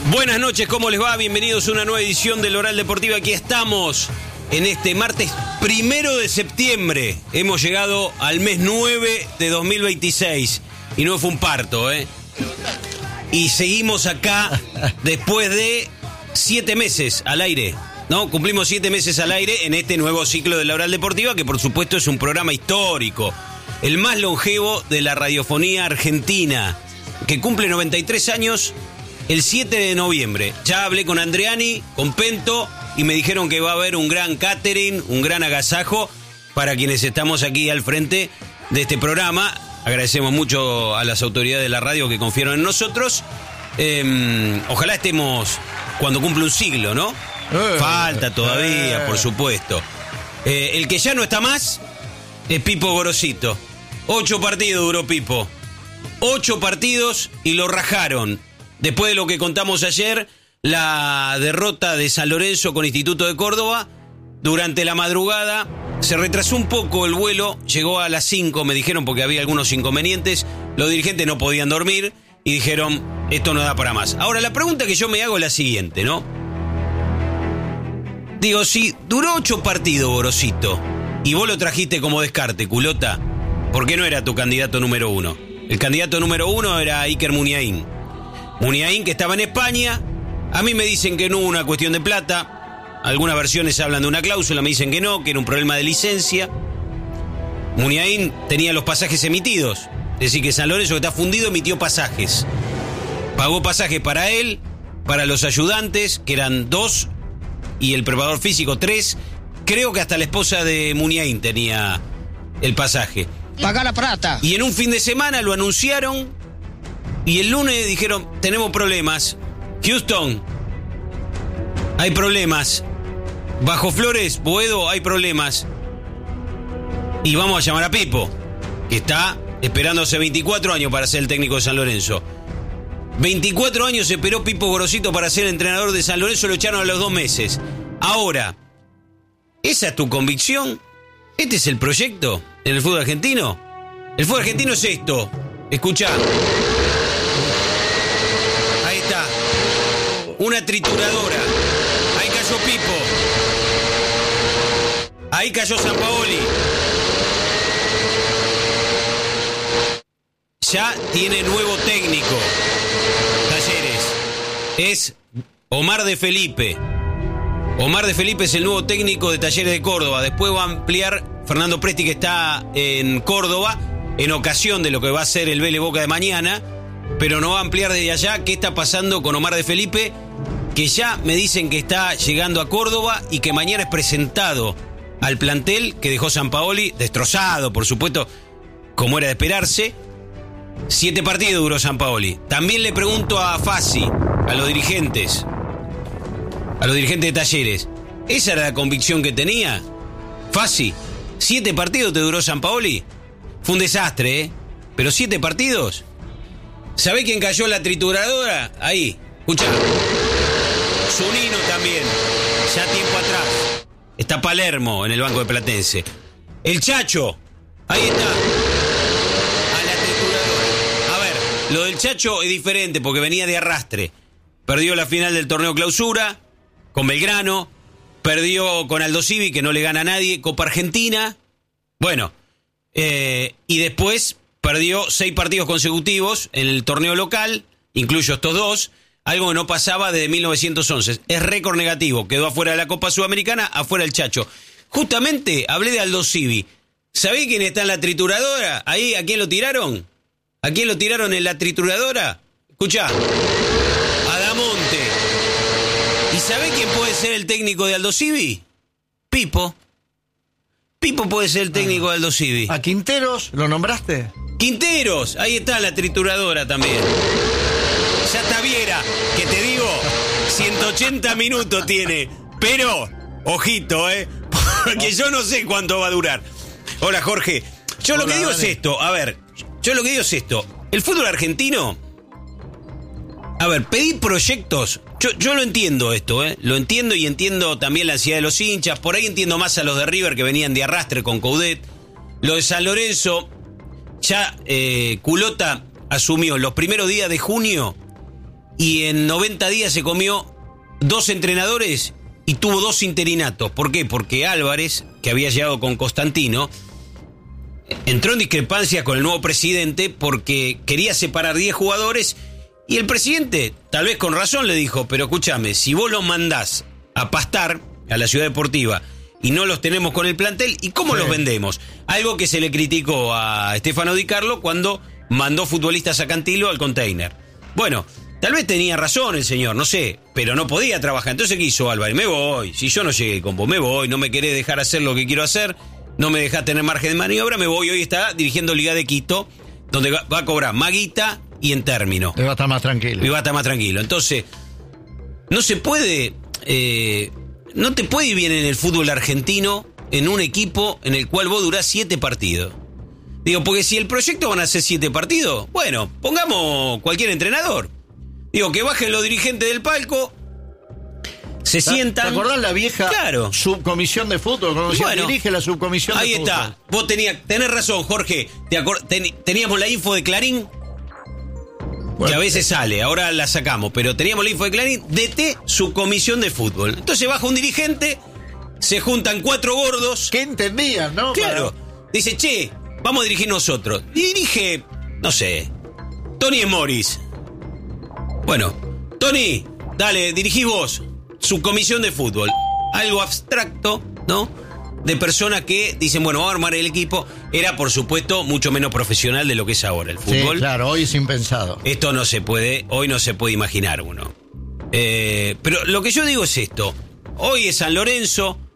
Buenas noches, ¿cómo les va? Bienvenidos a una nueva edición del Oral Deportivo. Aquí estamos en este martes 1 de septiembre. Hemos llegado al mes 9 de 2026 y no fue un parto, ¿eh? Y seguimos acá después de 7 meses al aire, ¿no? Cumplimos 7 meses al aire en este nuevo ciclo de la Oral Deportiva, que por supuesto es un programa histórico, el más longevo de la radiofonía argentina, que cumple 93 años el 7 de noviembre. Ya hablé con Andreani, con Pento, y me dijeron que va a haber un gran catering, un gran agasajo para quienes estamos aquí al frente de este programa. Agradecemos mucho a las autoridades de la radio que confiaron en nosotros. Ojalá estemos cuando cumple un siglo, ¿no? Falta todavía, por supuesto. El que ya no está más es Pipo Gorosito. 8 partidos duró Pipo. 8 partidos y lo rajaron. Después de lo que contamos ayer, la derrota de San Lorenzo con Instituto de Córdoba, durante la madrugada se retrasó un poco el vuelo, llegó a las 5, me dijeron, porque había algunos inconvenientes, los dirigentes no podían dormir y dijeron, esto no da para más. Ahora, la pregunta que yo me hago es la siguiente, ¿no? Digo, si duró 8 partidos, Gorosito, y vos lo trajiste como descarte, culota, ¿por qué no era tu candidato número 1? El candidato número 1 era Iker Muniain. Muniain, que estaba en España. A mí me dicen que no hubo una cuestión de plata. Algunas versiones hablan de una cláusula, me dicen que no, que era un problema de licencia. Muniain tenía los pasajes emitidos. Es decir, que San Lorenzo, que está fundido, emitió pasajes. Pagó pasajes para él, para los ayudantes, que eran 2, y el preparador físico 3. Creo que hasta la esposa de Muniain tenía el pasaje. Pagá la plata. Y en un fin de semana lo anunciaron, y el lunes dijeron, tenemos problemas. Houston, hay problemas. Bajo Flores, Boedo, hay problemas. Y vamos a llamar a Pipo, que está esperando hace 24 años para ser el técnico de San Lorenzo. 24 años esperó Pipo Gorosito para ser el entrenador de San Lorenzo, lo echaron a los 2 meses. Ahora, ¿esa es tu convicción? ¿Este es el proyecto en el fútbol argentino? El fútbol argentino es esto. Escuchá. Ahí está. Una trituradora. Ahí cayó Pipo. Ahí cayó Sampaoli. Ya tiene nuevo técnico Talleres. Es Omar de Felipe. Omar de Felipe es el nuevo técnico de Talleres de Córdoba. Después va a ampliar Fernando Presti, que está en Córdoba, en ocasión de lo que va a ser el Vélez Boca de mañana. Pero no va a ampliar desde allá. ¿Qué está pasando con Omar de Felipe? Que ya me dicen que está llegando a Córdoba y que mañana es presentado al plantel que dejó Sampaoli, destrozado, por supuesto, como era de esperarse. 7 partidos duró Sampaoli. También le pregunto a Fassi, a los dirigentes de Talleres, ¿esa era la convicción que tenía? Fassi, 7 partidos te duró Sampaoli. Fue un desastre, ¿eh? Pero 7 partidos. ¿Sabés quién cayó en la trituradora? Ahí, escuchá. Zunino también, ya tiempo atrás. Está Palermo en el banco de Platense. El Chacho, ahí está. A la trituradora. A ver, lo del Chacho es diferente porque venía de arrastre. Perdió la final del torneo Clausura con Belgrano. Perdió con Aldo Civi, que no le gana a nadie. Copa Argentina. Bueno, y después perdió 6 partidos consecutivos en el torneo local, incluyo estos 2, algo que no pasaba desde 1911. Es récord negativo, quedó afuera de la Copa Sudamericana, afuera el Chacho. Justamente hablé de Aldo Civi. ¿Sabés quién está en la trituradora? Ahí, ¿a quién lo tiraron? ¿A quién lo tiraron en la trituradora? Escuchá, Adamonte. ¿Y sabés quién puede ser el técnico de Aldo Civi? Pipo. Pipo puede ser el técnico de Aldo Civi. ¿A Quinteros lo nombraste? Quinteros, ahí está la trituradora también. Ya está Viera, que te digo, 180 minutos tiene. Pero, ojito, porque yo no sé cuánto va a durar. Hola, Jorge. Yo lo que digo es esto, el fútbol argentino, a ver, pedir proyectos, yo lo entiendo esto, lo entiendo, y entiendo también la ansiedad de los hinchas. Por ahí entiendo más a los de River, que venían de arrastre con Coudet. Lo de San Lorenzo, ya Culota asumió los primeros días de junio y en 90 días se comió 2 entrenadores y tuvo 2 interinatos. ¿Por qué? Porque Álvarez, que había llegado con Constantino, entró en discrepancia con el nuevo presidente porque quería separar 10 jugadores y el presidente, tal vez con razón, le dijo, pero escúchame, si vos los mandás a pastar a la ciudad deportiva y no los tenemos con el plantel, ¿y cómo los vendemos? Algo que se le criticó a Stefano Di Carlo cuando mandó futbolistas a Cantilo al container. Bueno, tal vez tenía razón el señor, no sé, pero no podía trabajar. Entonces, ¿qué hizo Álvarez? Me voy, si yo no llegué con vos, me voy, no me querés dejar hacer lo que quiero hacer, no me dejás tener margen de maniobra, me voy. Hoy está dirigiendo Liga de Quito, donde va a cobrar más guita y en término. Y va a estar más tranquilo. Y va a estar más tranquilo. Entonces, no se puede... no te puede ir bien en el fútbol argentino en un equipo en el cual vos durás 7 partidos. Digo, porque si el proyecto van a ser 7 partidos, bueno, pongamos cualquier entrenador. Digo, que bajen los dirigentes del palco, se sientan... ¿Te acordás la vieja subcomisión de fútbol? Bueno, dirige la subcomisión de fútbol. Ahí está. Vos tenés razón, Jorge. Teníamos la info de Clarín, que a veces sale, ahora la sacamos, pero teníamos la info de Clarín, DT, subcomisión de fútbol. Entonces baja un dirigente, se juntan 4 gordos. ¿Qué entendían, no? Claro. Dice, che, vamos a dirigir nosotros. Y dirige, no sé, Tony Morris. Bueno, Tony, dale, dirigís vos, subcomisión de fútbol. Algo abstracto, ¿no? De personas que dicen, bueno, vamos a armar el equipo. Era, por supuesto, mucho menos profesional de lo que es ahora el fútbol. Sí, claro, hoy es impensado. Esto no se puede, hoy no se puede imaginar uno. Pero lo que yo digo es esto. Hoy es San Lorenzo,